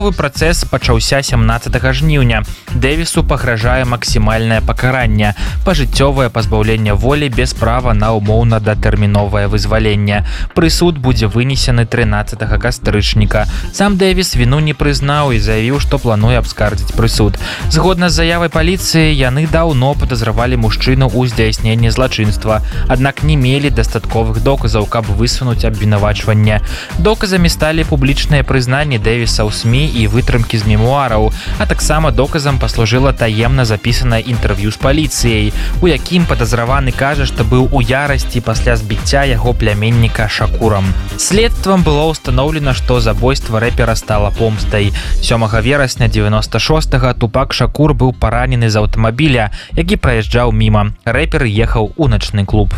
Працэс пачаўся 17 жніўня. Дэвісу пагражае максімальнае пакаранне, пажыццёвае пазбаўленне волі без права на умоўна-датэрміновае вызваленне. Прысуд будзе вынесены 13 кастрычніка. Сам Дэвіс віну не прызнаў і заявіў, што плануе абскардзіць прысуд. Згодна з заявай паліцыі, яны даўно падазравалі мужчыну ў здзяйсненні злачынства, аднак не мелі дастатковых доказаў, каб высунуць абвінавачванне. Доказамі сталі публічныя прызнанні Дэвіса ў СМІ і вытрымкі з мемуараў, а таксама доказам паслужыла таемна запісанае інтэрв'ю з паліцыяй, у якім падазраваны кажа, што быў у ярасці пасля збіцця яго пляменніка Шакурам. Следствам было ўстаноўлена, што забойства рэпера стала помстай. 7 верасня 96-го Тупак Шакур быў паранены з аўтамабіля, які праязджаў міма. Рэпер ехаў у начны клуб.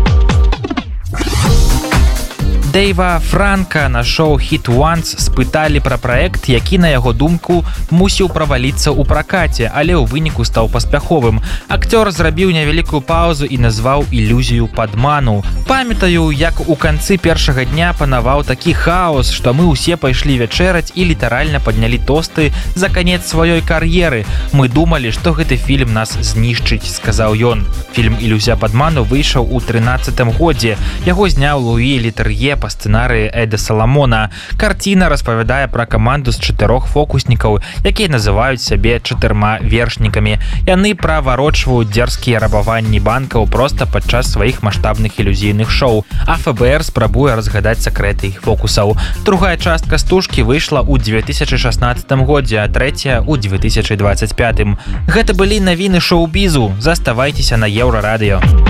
Дэйва Франка на шоу Hit Once спыталі пра праект, які, на яго думку, мусіў праваліцца ў пракаце, але ў выніку стаў паспяховым. Акцёр зрабіў невялікую паўзу і назваў ілюзію падману. Памятаю, як у канцы першага дня панаваў такі хаос, што мы ўсе пайшлі вячэраць і літаральна паднялі тосты за канец сваёй кар'еры. Мы думалі, што гэты фільм нас знішчыць, сказаў ён. Фільм «Ілюзія падману» выйшаў у 13-м годзе. Яго зняў Луі Летэр'е па сцэнарыі Эда Саламона. Карціна распавядае пра каманду з 4 фокуснікаў, якія называюць сябе 4 вершнікамі. Яны праварочваюць дзерзкія рабаванні банкаў проста падчас сваіх маштабных ілюзійных шоу, а ФБР спрабуе разгадаць сакрэты іх фокусаў. Другая частка стужкі выйшла ў 2016 годзе, а трэцяя ў 2025. Гэта былі навіны шоу-бізу. Заставайцеся на Еўрарадыё.